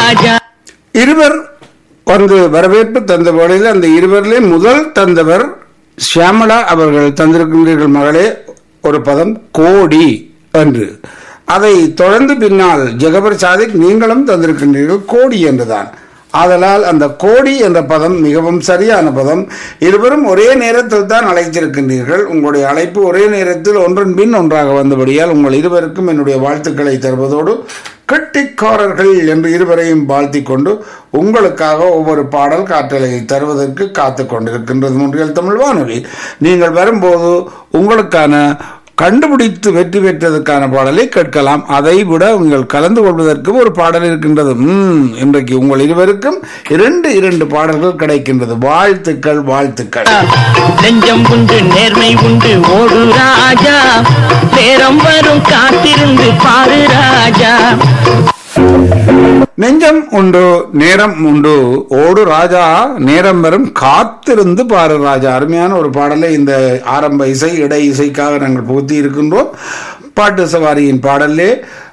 ராஜா. இருவர் வந்து வரவேற்பு தந்த வேளையில் அந்த இருவரிலே முதல் தந்தவர் ஷியாமளா அவர்கள் தந்திருக்கின்றீர்கள் மகளே ஒரு பதம் கோடி என்று. அதை தொடர்ந்து பின்னால் ஜெகபர் சாதிக் நீங்களும் தந்திருக்கின்றீர்கள் கோடி என்றுதான். ஆதலால் அந்த கோடி என்ற பதம் மிகவும் சரியான பதம். இருவரும் ஒரே நேரத்தில் தான் அழைத்திருக்கின்றீர்கள். உங்களுடைய அழைப்பு ஒரே நேரத்தில் ஒன்றன் பின் ஒன்றாக வந்தபடியால் உங்கள் இருவருக்கும் என்னுடைய வாழ்த்துக்களை தருவதோடு கெட்டிக்காரர்கள் என்று இருவரையும் வாழ்த்தி கொண்டு உங்களுக்காக ஒவ்வொரு பாடல் காற்றலையை தருவதற்கு காத்து கொண்டிருக்கின்றது மொன்றியல் தமிழ் வானொலி. நீங்கள் வரும்போது உங்களுக்கான கண்டுபிடித்து வெற்றி பெற்றதற்கான பாடலை கேட்கலாம். அதை விட உங்கள் கலந்து கொள்வதற்கு ஒரு பாடல் இருக்கின்றது. இன்றைக்கு உங்கள் இருவருக்கும் இரண்டு பாடல்கள் கிடைக்கின்றது. வாழ்த்துக்கள் வாழ்த்துக்கள். நெஞ்சம் உண்டு நேர்மை உண்டு ஓடு ராஜா, நேரம் வரும் காத்திருந்து பாரு ராஜா. நெஞ்சம் உண்டு நேரம் உண்டு ஓடு ராஜா, நேரம் வரும் காத்திருந்து பாரு ராஜா. அருமையான ஒரு பாடலை இந்த ஆரம்ப இசை இடை இசைக்காக நாங்கள் புகுத்தி இருக்கின்றோம். பாட்டு சவாரியின் பாடலே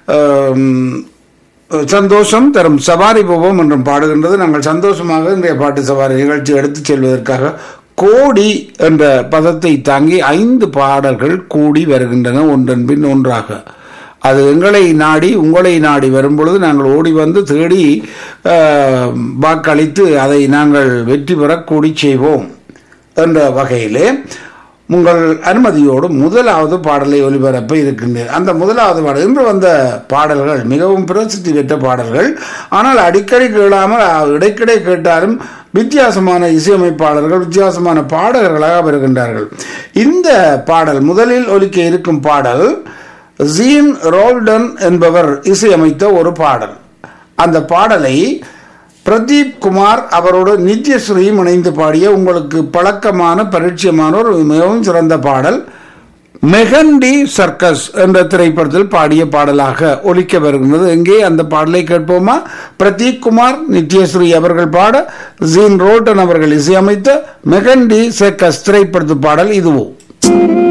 சந்தோஷம் தரும் சவாரி போவோம் என்றும் பாடுகின்றது. நாங்கள் சந்தோஷமாக இன்றைய பாட்டு சவாரி நிகழ்ச்சி எடுத்துச் செல்வதற்காக கோடி என்ற பதத்தை தாங்கி 5 பாடல்கள் கூடி வருகின்றன ஒன்றன் பின் ஒன்றாக. அது எங்களை நாடி உங்களை நாடி வரும்பொழுது நாங்கள் ஓடி வந்து தேடி வாக்களித்து அதை நாங்கள் வெற்றி பெற கூடி செய்வோம் என்ற வகையிலே உங்கள் அனுமதியோடு முதலாவது பாடலை ஒலிபரப்ப இருக்கின்றேன். அந்த முதலாவது பாடல் இன்று வந்த பாடல்கள் மிகவும் பிரசித்தி பெற்ற பாடல்கள். ஆனால் அடிக்கடி கேளாமல் இடைக்கிடை கேட்டாலும் வித்தியாசமான இசையமைப்பாளர்கள் வித்தியாசமான பாடகர்களாக வருகின்றார்கள். இந்த பாடல் முதலில் ஒலிக்க இருக்கும் பாடல் ஜீன் ரோல்டன் என்பவர் இசையமைத்த ஒரு பாடல். அந்த பாடலை பிரதீப் குமார் அவரோடு நித்யஸ்ரீயும் இணைந்து பாடிய உங்களுக்கு பழக்கமான பரிச்சயமான ஒரு மிகவும் சிறந்த பாடல் மெஹந்தி சர்க்கஸ் என்ற திரைப்படத்தில் பாடிய பாடலாக ஒலிக்க வருகின்றது. எங்கே அந்த பாடலை கேட்போமா? பிரதீப் குமார் நித்யஸ்ரீ அவர்கள் பாட ஜீன் ரோல்டன் அவர்கள் இசையமைத்த மெஹந்தி சர்க்கஸ் திரைப்படத்து பாடல் இதுவோ.